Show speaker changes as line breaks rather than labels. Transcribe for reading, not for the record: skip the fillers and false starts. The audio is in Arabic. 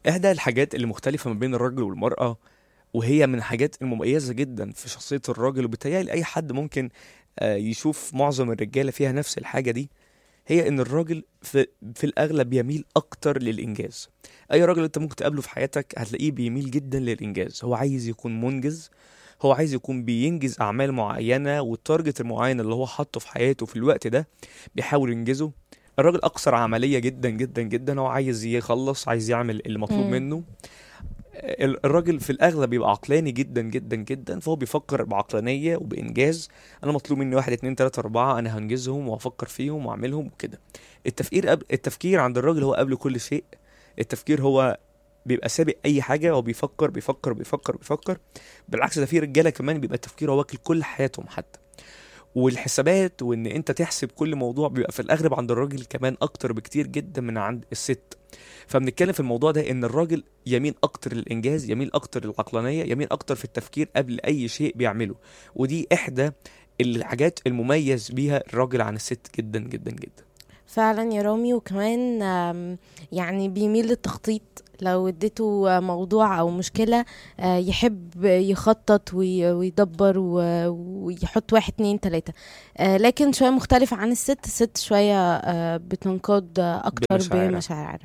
إحدى الحاجات اللي مختلفة ما بين الراجل والمرأة، وهي من الحاجات المميزة جدا في شخصية الراجل، وبالتالي أي حد ممكن يشوف معظم الرجالة فيها نفس الحاجة دي، هي إن الراجل في الأغلب يميل أكتر للإنجاز. أي راجل أنت ممكن تقابله في حياتك هتلاقيه بيميل جدا للإنجاز، هو عايز يكون منجز، هو عايز يكون بينجز أعمال معينة، والتارجت المعين اللي هو حاطه في حياته في الوقت ده بيحاول ينجزه. الراجل أكثر عملية جدا جدا جدا، هو عايز يخلص، عايز يعمل المطلوب
امم.
منه. الراجل في الاغلب بيبقى عقلاني جدا جدا جدا، فهو بيفكر بعقلانيه وبانجاز. انا مطلوب مني واحد اتنين تلاته اربعه، انا هنجزهم وافكر فيهم واعملهم وكده. التفكير عند الراجل هو قبل كل شيء. التفكير هو بيبقى سابق اي حاجه، هو بيفكر بيفكر بيفكر بيفكر. بالعكس، ده في رجاله كمان بيبقى التفكير هو واكل كل حياتهم حتى. والحسابات وان انت تحسب كل موضوع بيبقى في الاغلب عند الراجل كمان اكتر بكتير جدا من عند الست. فبنتكلم في الموضوع ده ان الراجل يميل اكتر للانجاز، يميل اكتر للعقلانيه، يميل اكتر في التفكير قبل اي شيء بيعمله. ودي احدى الحاجات المميز بيها الراجل عن الست جدا جدا جدا.
فعلا يا رامي، وكمان يعني بيميل للتخطيط. لو اديته موضوع او مشكلة، يحب يخطط ويدبر ويحط واحد اتنين تلاتة. لكن شوية مختلفة عن الست. الست شوية بتنقاد اكتر
بمشاعرها.
بمشاعرها.